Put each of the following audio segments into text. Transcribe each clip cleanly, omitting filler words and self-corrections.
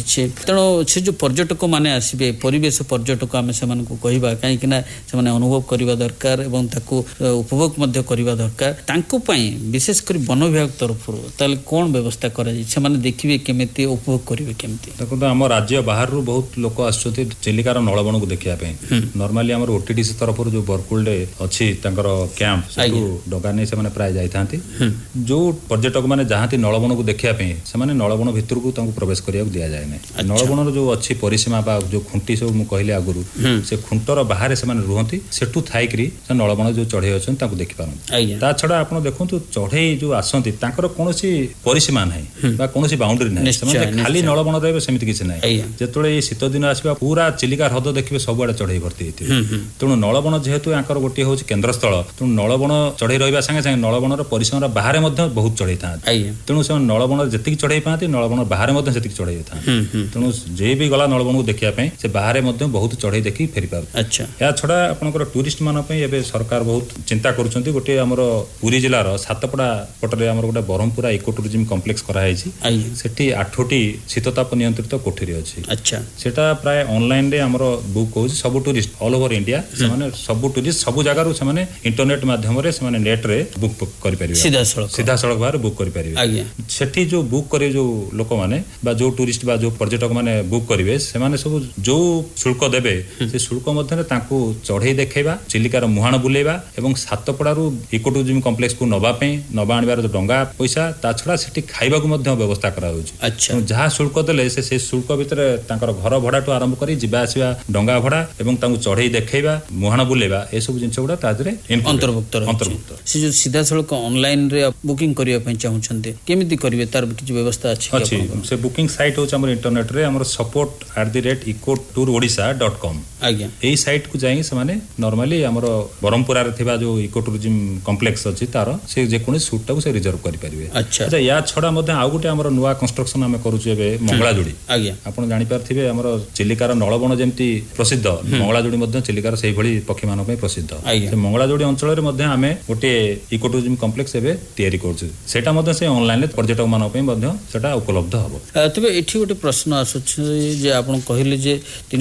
ତେଣୁ ସେ ଯେଉଁ ପର୍ଯ୍ୟଟକ ମାନେ ଆସିବେ ପରିବେଶ ପର୍ଯ୍ୟଟକ ଆମେ ସେମାନଙ୍କୁ କହିବା କାହିଁକିନା ସେମାନେ ଅନୁଭବ କରିବା ଦରକାର ଏବଂ ତାକୁ ଉପଭୋଗ ମଧ୍ୟ କରିବା ଦରକାର ତାଙ୍କ ପାଇଁ ବିଶେଷ କରି ବନ ବିଭାଗ ତରଫରୁ ତାହେଲେ କ'ଣ ବ୍ୟବସ୍ଥା କରାଯାଇଛି ସେମାନେ ଦେଖିବେ କେମିତି ଉପଭୋଗ କରିବେ କେମିତି? ଦେଖନ୍ତୁ ଆମ ରାଜ୍ୟ ବାହାରରୁ ବହୁତ ଲୋକ ଆସୁଛନ୍ତି ଚିଲିକାର ନଳବଣକୁ ଦେଖିବା ପାଇଁ। ନର୍ମାଲି ଆମର OTDC ତରଫରୁ ଯେଉଁ ବରକୁଲରେ ଅଛି ତାଙ୍କର କ୍ୟାମ୍ପ ସେଠୁ ଡଙ୍ଗା ନେଇ ସେମାନେ ପ୍ରାୟ ଯାଇଥାନ୍ତି। ଯେଉଁ ପର୍ଯ୍ୟଟକ ମାନେ ଯାଆନ୍ତି ନଳବଣକୁ ଦେଖିବା ପାଇଁ ସେମାନେ ନଳବଣ ଭିତରକୁ ତାଙ୍କୁ ପ୍ରବେଶ କରିବାକୁ ଦିଆଯାଏ ନାହିଁ। ନଳବଣର ଯେଉଁ ଅଛି ପରିସୀମା ବା ଯେଉଁ ଖୁଣ୍ଟି ସବୁ ମୁଁ କହିଲି ଆଗରୁ ସେ ଖୁଣ୍ଟର ବାହାରେ ସେମାନେ ରୁହନ୍ତି ସେଠୁ ଥାଇକିରି ସେ ନଳବଣ ଯେଉଁ ଚଢ଼େଇ ଅଛନ୍ତି ତାଙ୍କୁ ଦେଖିପାରନ୍ତି। ତା ଛଡ଼ା ଆପଣ ଦେଖନ୍ତୁ ଚଢ଼େଇ ଯେଉଁ ଆସନ୍ତି ତାଙ୍କର କୌଣସି ପରିସୀମା ନାହିଁ ବା କୌଣସି ବାଉଣ୍ଡରୀ ନାହିଁ। ସେମାନେ ଖାଲି ନଳବଣ ରହିବେ ସେମିତି କିଛି ନାହିଁ। ଯେତେବେଳେ ଏଇ ଶୀତ ଦିନ ଆସିବା ପୁରା ଚିଲିକା ହ୍ରଦ ଦେଖିବେ ସବୁଆଡେ ଚଢ଼େଇ ଭର୍ତ୍ତି ହେଇଥିବେ। ତେଣୁ ନଳବଣ ଯେହେତୁ ୟାଙ୍କର ଗୋଟିଏ ହେଉଛି କେନ୍ଦ୍ରସ୍ଥଳ ତେଣୁ ନଳବଣ ଚଢ଼େଇ ରହିବା ସାଙ୍ଗେ ସାଙ୍ଗେ ନଳବଣର ପରିସୀମାର ବାହାରେ ମଧ୍ୟ ବହୁତ ଚଢ଼େଇ ଥାନ୍ତି। ତେଣୁ ସେମାନେ ନଳବଣରେ ଯେତିକି ଚଢ଼େଇ ପାଆନ୍ତି ନଳବଣ ବାହାରେ ମଧ୍ୟ ସେତିକି ଚଢ଼େଇ ଥାନ୍ତି। ତେଣୁ ଯିଏ ବି ଗଲା ନଳବଣକୁ ଦେଖିବା ପାଇଁ ସେ ବାହାରେ ମଧ୍ୟ ବହୁତ ଚଢ଼େଇ ଦେଖି ଫେରିପାରୁଛି। ଏହା ଛଡ଼ା ଆପଣଙ୍କର ଟୁରିଷ୍ଟ ମାନଙ୍କ ପାଇଁ ଏବେ ସରକାର ବହୁତ ଚିନ୍ତା କରୁଛନ୍ତି। ଗୋଟିଏ ଆମର ପୁରୀ ଜିଲ୍ଲାର ସାତପଡ଼ା ପଟରେ ଆମର ଗୋଟେ ବ୍ରହ୍ମପୁରା ଇକୋ ଟୁରିଜିମ କମ୍ପ୍ଲେକ୍ସ କରାଯାଇଛି। ସେଠି 8ଟି ଶୀତତାପ ନିୟନ୍ତ୍ରିତ କୋଠରୀ ଅଛି। ସେଟା ପ୍ରାୟ ଅନଲାଇନରେ ଆମର ବୁକ୍ ହେଉଛି ସବୁ ଟୁରିଷ୍ଟ ଅଲ ଓଭର ଇଣ୍ଡିଆ ସେମାନେ ସବୁ ଟୁରିଷ୍ଟ ସବୁ ଜାଗାରୁ ସେମାନେ ଇଣ୍ଟରନେଟ ମାଧ୍ୟମରେ ସେମାନେ ନେଟ୍ରେ ବୁକ୍ କରିପାରିବେ ସିଧାସଳଖ ଭାବରେ ବୁକ୍ କରିପାରିବେ। ସେଠି ଯେଉଁ ବୁକ୍ କରିବେ ଯେଉଁ ଲୋକମାନେ ବା ଯେଉଁ ଟୁରିଷ୍ଟ ବା ଯେଉଁ ପର୍ଯ୍ୟଟକ ମାନେ ବୁକ୍ କରିବେ ସେମାନେ ସବୁ ଯେଉଁ ଶୁଳ୍କ ଦେବେ ସେ ଶୁଳ୍କ ମଧ୍ୟରେ ତାଙ୍କୁ ଚଢ଼େଇ ଦେଖେଇବା ଚିଲିକାର ମୁହାଣ ବୁଲେଇବା ଏବଂ ସାତପଡ଼ାରୁ ଇକୋ ଟୁରିଜିମ କମ୍ପ୍ଲେକ୍ସକୁ ନବା ଆଣିବାର ଡଙ୍ଗା ପଇସା ତା ଛଡ଼ା ସେଠି ଖାଇବାକୁ ମଧ୍ୟ ବ୍ୟବସ୍ଥା କରାଯାଉଛି। ଯାହା ଶୁଳ୍କ ଦେଲେ ସେ ଶୁଳ୍କ ଭିତରେ ତାଙ୍କର ଘର ଭଡ଼ାଠୁ ଆରମ୍ଭ କରି ଯିବା ଆସିବା ଡଙ୍ଗା ଭଡ଼ା ଏବଂ ତାଙ୍କୁ ଚଢ଼େଇ ଦେଖେଇବା ମୁହାଣ ବୁଲେଇବା ଏସବୁ ଜିନିଷ ଗୁଡ଼ା ତା ଦେହରେ ଅନ୍ତର୍ଭୁକ୍ତ। ସେ ଯେଉଁ ସିଧାସଳଖ ଅନଲାଇନରେ ବୁକିଂ କରିବା ପାଇଁ ଚାହୁଁଛନ୍ତି କେମିତି କରିବେ ତାର କିଛି ବ୍ୟବସ୍ଥା ଅଛି? ସେ ବୁକିଂ ସାଇଟ୍ ହେଉଛି ଆମର ଇଣ୍ଟରନେଟରେ ଆମର support@ecotourOdisha.com ଏଇ ସାଇଟ୍କୁ ଯାଇ ସେମାନେ ନର୍ମାଲି ଆମର ବ୍ରହ୍ମପୁରାରେ ଥିବା ଯେଉଁ ଇକୋ ଟୁରିଜିମ କମ୍ପ୍ଲେକ୍ସ ଅଛି ତାର ସେ ଯେକୌଣସି ସୁଟ୍ଟାକୁ ସେ ରିଜର୍ଭ କରିପାରିବେ। ୟା ଛଡ଼ା ମଧ୍ୟ ଆଉ ଗୋଟେ ଆମର ନୂଆ କନଷ୍ଟ୍ରକ୍ସନ ଆମେ କରୁଛୁ ଏବେ ମଙ୍ଗଳାଯୋଡ଼ି। ଆପଣ ଜାଣିପାରିଥିବେ ଆମର ଚିଲିକାର ନଳବଣ ଯେମିତି ପ୍ରସିଦ୍ଧ ମଙ୍ଗଳାଯୋଡ଼ି ମଧ୍ୟ ଚିଲିକାର ସେଇଭଳି ପକ୍ଷୀମାନଙ୍କ ପାଇଁ ପ୍ରସିଦ୍ଧ। ସେ ମଙ୍ଗଳାଯୋଡ଼ି ଅଞ୍ଚଳରେ ମଧ୍ୟ ଆମେ ଗୋଟିଏ ଇକୋ ଟୁରିଜିମ କମ୍ପ୍ଲେକ୍ସ ଏବେ ତିଆରି କରୁଛୁ। ସେଇଟା ମଧ୍ୟ ସେ ଅନଲାଇନରେ ପର୍ଯ୍ୟଟକ ମାନଙ୍କ ପାଇଁ ମଧ୍ୟ ସେଟା ଉପଲବ୍ଧ ହେବ। ତେବେ ଏଠି ଗୋଟେ ପ୍ରଶ୍ନ ଆସୁଛି ଯେ ଆପଣ କହିଲେ ଯେ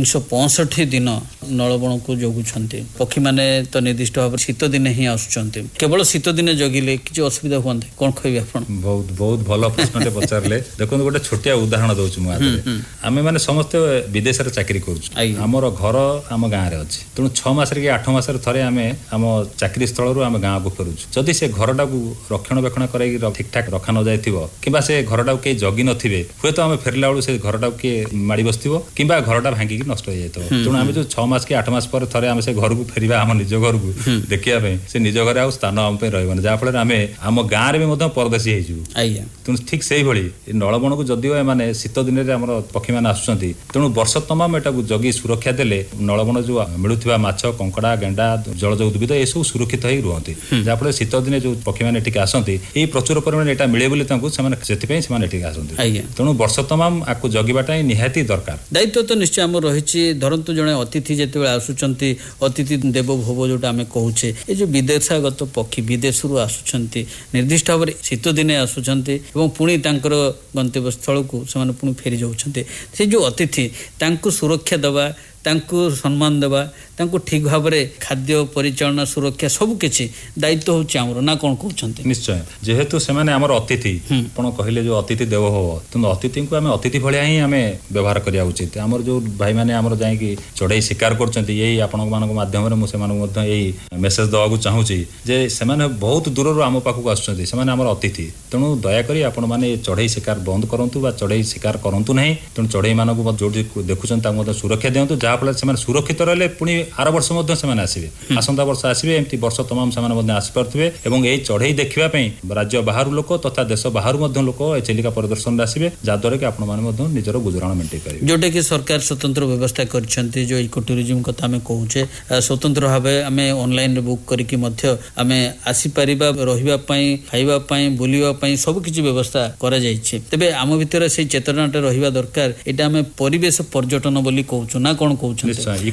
365 ଦିନ ନଳବଣକୁ ଜଗୁଛନ୍ତି ପକ୍ଷୀମାନେ ତ ନିର୍ଦ୍ଦିଷ୍ଟ ଭାବରେ ଶୀତ ଦିନେ ହିଁ ଆସୁଛନ୍ତି କେବଳ ଶୀତ ଦିନେ ଜଗିଲେ କିଛି ଅସୁବିଧା ହୁଅନ୍ତେ କ'ଣ କହିବେ ଆପଣ? ବହୁତ ଭଲ ପ୍ରଶ୍ନଟେ ପଚାରିଲେ। ଦେଖନ୍ତୁ ଗୋଟେ ଛୋଟିଆ ଉଦାହରଣ ଦଉଛି ମୁଁ ଆମେ ମାନେ ସମସ୍ତେ ବିଦେଶରେ ଚାକିରି କରୁଛୁ ଆମର ଘର ଆମ ଗାଁରେ ଅଛି ତେଣୁ 6 ମାସରେ କି 8 ମାସରେ ଥରେ ଆମେ ଆମ ଚାକିରି ସ୍ଥଳରୁ ଆମେ ଗାଁକୁ ଫେରୁଛୁ। ଯଦି ସେ ଘରଟାକୁ ରକ୍ଷଣାବେକ୍ଷଣ କରାଇକି ଠିକଠାକ ରଖା ନ ଯାଇଥିବ କିମ୍ବା ସେ ଘରଟାକୁ କେହି ଜଗି ନଥିବେ ହୁଏତ ଆମେ ଫେରିଲା ବେଳୁ ସେ ଘରଟାକୁ କିଏ ମାଡ଼ି ବସିଥିବ କିମ୍ବା ଘରଟା ଭାଙ୍ଗିକି ନଷ୍ଟ ହେଇଯାଇଥିବ। ତେଣୁ ଆମେ ଯୋଉ 6 ମାସ କି 8 ମାସ ପରେ ଥରେ ଆମେ ସେ ଘରକୁ ଫେରିବା ଆମ ନିଜ ଘରକୁ ଦେଖିବା ପାଇଁ ସେ ନିଜ ଘରେ ଆଉ ସ୍ଥାନ ଆମ ପାଇଁ ରହିବନି ଯାହାଫଳରେ ଆମେ ଆମ ଗାଁରେ ବି ମଧ୍ୟ ପରଦେଶୀ ହେଇଯିବୁ। ତେଣୁ ଠିକ ସେଇଭଳି ନଳବଣକୁ ଯଦିଓ ଏମାନେ ଶୀତ ଦିନରେ ଆମର ପକ୍ଷୀମାନେ ଆସୁଛନ୍ତି ତେଣୁ ବର୍ଷ ତମାମ ଏଟାକୁ ଜଗି ସୁରକ୍ଷା ଦେଲେ ନଳବଣ ଯୋଉ ମିଳୁଥିବା ମାଛ କଙ୍କଡା ଗେଣ୍ଡା ଜଳଜ ଉଦ୍ଭିଦ ଏସବୁ ସୁରକ୍ଷିତ ହେଇ ରୁହନ୍ତି ଯାହାଫଳରେ ଶୀତ ଦିନେ ଯୋଉ ପକ୍ଷୀମାନେ ଏଠିକି ଆସନ୍ତି ଏଇ ପ୍ରଚୁର ପରିମାଣରେ ଏଟା ମିଳେ ବୋଲି ତାଙ୍କୁ ସେମାନେ ସେଥିପାଇଁ ସେମାନେ ଏଠିକି ଆସନ୍ତି। ତେଣୁ ବର୍ଷ ତମାମ ଆକୁ ଜଗିବାଟା ନିହାତି ଦରକାର। ଦାୟିତ୍ୱ ତ ନିଶ୍ଚୟ ଆମର ରହିଛି। ଧରନ୍ତୁ ଜଣେ ଅତିଥି ଯେତେବେଳେ ଆସୁଛନ୍ତି ଅତିଥି ଦେବ ଭବ ଯୋଉଟା ଆମେ କହୁଛେ ଏ ଯୋଉ ବିଦେଶାଗତ ପକ୍ଷୀ ବିଦେଶରୁ ଆସୁଛନ୍ତି ନିର୍ଦ୍ଦିଷ୍ଟ ଭାବରେ ଶୀତ ଦିନେ ଆସୁଛନ୍ତି ଏବଂ ପୁଣି ତାଙ୍କର ଗନ୍ତବ୍ୟ ସ୍ଥଳକୁ ସେମାନେ ପୁଣି ଫେରି ଯାଉଛନ୍ତି ସେ ଯୋଉ ଅତିଥି ତାଙ୍କୁ ସୁରକ୍ଷା ଦେବା ତାଙ୍କୁ ସମ୍ମାନ ଦେବା ତାଙ୍କୁ ଠିକ ଭାବରେ ଖାଦ୍ୟ ପରିଚାଳନା ସୁରକ୍ଷା ସବୁ କିଛି ଦାୟିତ୍ୱ ହେଉଛି ଆମର ନା କ'ଣ କହୁଛନ୍ତି? ନିଶ୍ଚୟ ଯେହେତୁ ସେମାନେ ଆମର ଅତିଥି ଆପଣ କହିଲେ ଯୋଉ ଅତିଥି ଦେବ ଭବ ତେଣୁ ଅତିଥିଙ୍କୁ ଆମେ ଅତିଥି ଭଳିଆ ହିଁ ଆମେ ବ୍ୟବହାର କରିବା ଉଚିତ। ଆମର ଯୋଉ ଭାଇମାନେ ଆମର ଯାଇକି ଚଢ଼େଇ ଶିକାର କରୁଛନ୍ତି ଏଇ ଆପଣମାନଙ୍କ ମାଧ୍ୟମରେ ମୁଁ ସେମାନଙ୍କୁ ମଧ୍ୟ ଏଇ ମେସେଜ ଦେବାକୁ ଚାହୁଁଛି ଯେ ସେମାନେ ବହୁତ ଦୂରରୁ ଆମ ପାଖକୁ ଆସୁଛନ୍ତି ସେମାନେ ଆମର ଅତିଥି ତେଣୁ ଦୟାକରି ଆପଣମାନେ ଚଢ଼େଇ ଶିକାର ବନ୍ଦ କରନ୍ତୁ ବା ଚଢ଼େଇ ଶିକାର କରନ୍ତୁ ନାହିଁ। ତେଣୁ ଚଢ଼େଇମାନଙ୍କୁ ଯୋଉଠି ଦେଖୁଛନ୍ତି ତାଙ୍କୁ ମଧ୍ୟ ସୁରକ୍ଷା ଦିଅନ୍ତୁ ଯାହାଫଳରେ ସେମାନେ ସୁରକ୍ଷିତ ରହିଲେ ପୁଣି ଆର ବର୍ଷ ମଧ୍ୟ ସେମାନେ ଆସିବେ ଆସନ୍ତା ବର୍ଷ ଆସିବେ ଏମିତି ବର୍ଷ ତମାମ ସେମାନେ ମଧ୍ୟ ଆସିପାରୁଥିବେ ଏବଂ ଏଇ ଚଢ଼େଇ ଦେଖିବା ପାଇଁ ରାଜ୍ୟ ବାହାରୁ ଲୋକ ତଥା ଦେଶ ବାହାରୁ ମଧ୍ୟ ଲୋକ ଏ ଚିଲିକା ପରିଦର୍ଶନରେ ଆସିବେ ଯାହାଦ୍ୱାରା କି ଆପଣମାନେ ମଧ୍ୟ ନିଜର ଗୁଜରାଣ ମେଣ୍ଟେଇ ପାରିବେ। ଯୋଉଟା କି ସରକାର ସ୍ୱତନ୍ତ୍ର ବ୍ୟବସ୍ଥା କରିଛନ୍ତି ଯୋଉ ଇକୋ ଟୁରିଜିମ କଥା ଆମେ କହୁଛେ ସ୍ୱତନ୍ତ୍ର ଭାବେ ଆମେ ଅନଲାଇନରେ ବୁକ୍ କରିକି ମଧ୍ୟ ଆମେ ଆସିପାରିବା ରହିବା ପାଇଁ ଖାଇବା ପାଇଁ ବୁଲିବା ପାଇଁ ସବୁ କିଛି ବ୍ୟବସ୍ଥା କରାଯାଇଛି। ତେବେ ଆମ ଭିତରେ ସେଇ ଚେତନାଟା ରହିବା ଦରକାର ଏଇଟା ଆମେ ପରିବେଶ ପର୍ଯ୍ୟଟନ ବୋଲି କହୁଛୁ ନା କ'ଣ କହୁଛନ୍ତି?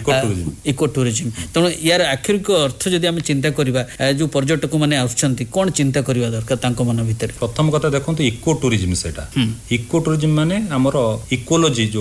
ଇକୋ ଟୁରିଜିମ ତେଣୁ ୟାର ଆକ୍ଷରିକ ଅର୍ଥ ଯଦି ଆମେ ଚିନ୍ତା କରିବା ଯୋଉ ପର୍ଯ୍ୟଟକ ମାନେ ଆସୁଛନ୍ତି କ'ଣ ଚିନ୍ତା କରିବା ଦରକାର ତାଙ୍କ ମନ ଭିତରେ? ପ୍ରଥମ କଥା ଦେଖନ୍ତୁ ଇକୋ ଟୁରିଜିମ ସେଇଟା ଇକୋ ଟୁରିଜିମ ମାନେ ଆମର ଇକୋଲୋଜି